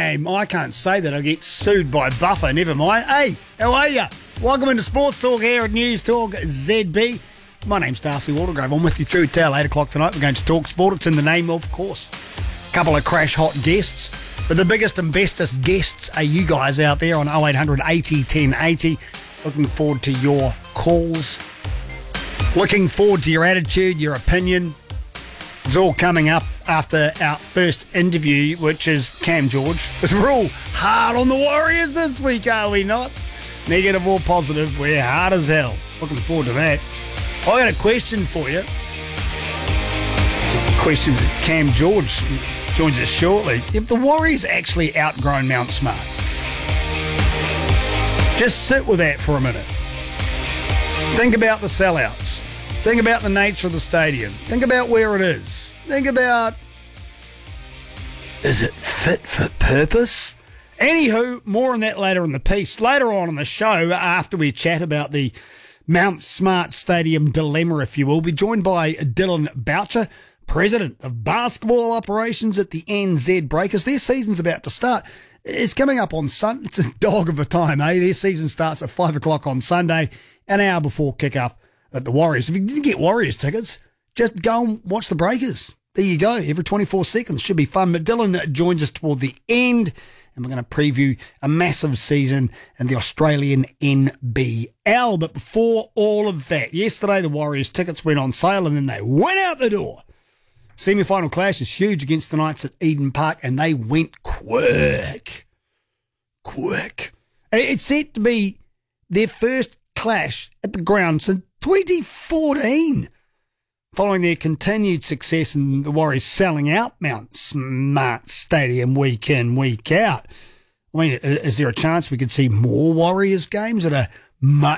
name. I can't say that. I'll get sued by Buffer. Never mind. Hey, how are you? Welcome into Sports Talk here at News Talk ZB. My name's Darcy Watergrove. I'm with you through till 8 o'clock tonight. We're going to talk sport. It's in the name, of course. A couple of crash hot guests. But the biggest and bestest guests are you guys out there on 0800 80 1080. Looking forward to your calls. Looking forward to your attitude, your opinion. It's all coming up after our first interview, which is Cam George. Because we're all hard on the Warriors this week, are we not? Negative or positive, we're hard as hell. Looking forward to that. I got a question for you. Question for Cam George joins us shortly. If the Warriors actually outgrown Mount Smart, just sit with that for a minute. Think about the sellouts. Think about the nature of the stadium. Think about where it is. Think about, is it fit for purpose? Anywho, more on that later in the piece. Later on in the show, after we chat about the Mount Smart Stadium dilemma, if you will, we'll be joined by Dylan Boucher, President of Basketball Operations at the NZ Breakers. Their season's about to start. It's coming up on Sunday. It's a dog of a time, eh? Their season starts at 5 o'clock on Sunday, an hour before kick-off at the Warriors. If you didn't get Warriors tickets, just go and watch the Breakers. There you go. Every 24 seconds. Should be fun. But Dylan joins us toward the end, and we're going to preview a massive season in the Australian NBL. But before all of that, yesterday the Warriors tickets went on sale and then they went out the door. Semi-final clash is huge against the Knights at Eden Park, and they went quick. It's set to be their first clash at the ground since 2014. Following their continued success in the Warriors selling out Mount Smart Stadium week in, week out. I mean, is there a chance we could see more Warriors games at a